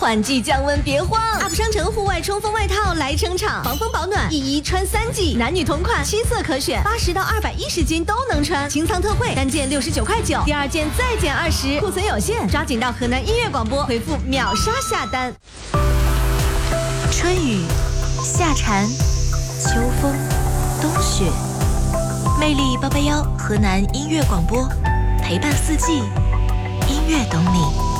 换季降温别慌 ，UP 商城户外冲锋外套来撑场，防风保暖，一穿3季，男女同款，7色可选，80到210斤都能穿。清仓特惠，单件69.9块，第2件再减20，库存有限，抓紧到河南音乐广播回复秒杀下单。 春雨、夏蝉、秋风、冬雪，魅力881河南音乐广播，陪伴4季，音乐懂你。